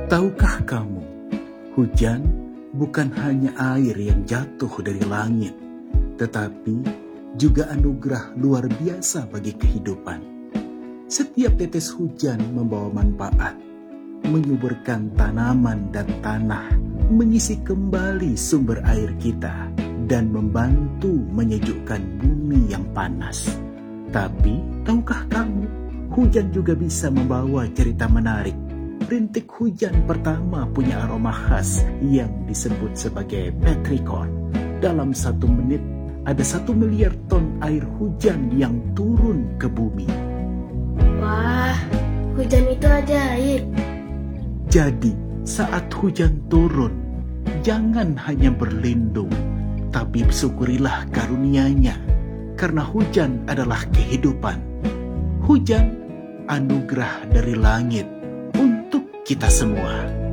Tahukah kamu, hujan bukan hanya air yang jatuh dari langit, tetapi juga anugerah luar biasa bagi kehidupan. Setiap tetes hujan membawa manfaat, menyuburkan tanaman dan tanah, mengisi kembali sumber air kita, dan membantu menyejukkan bumi yang panas. Tapi, tahukah kamu, hujan juga bisa membawa cerita menarik. Rintik hujan pertama punya aroma khas yang disebut sebagai petrichor. Dalam 1 menit, ada 1 miliar ton air hujan yang turun ke bumi. Wah, hujan itu ajaib. Jadi, saat hujan turun, jangan hanya berlindung, tapi syukurilah karunia-Nya, karena hujan adalah kehidupan. Hujan, anugerah dari langit untuk kita semua.